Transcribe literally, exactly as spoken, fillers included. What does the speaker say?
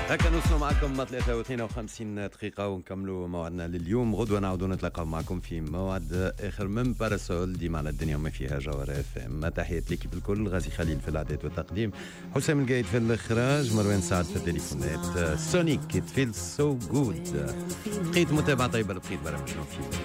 هكا نوصلوا معكم ثلاثة واثنين وخمسين دقيقة ونكملوا موعدنا لليوم. غدوة نعودوا نتلاقاو معكم في موعد آخر من باراسول ديما على الدنيا وما فيها جوهر اف ام. تحية ليكيب الكل، غازي خليل في الإعداد والتقديم، حسام القايد في الإخراج، مروان سعد في التليفونات. سونيك it feels so good. بقيت متابعة طيبة، بقيت برامج في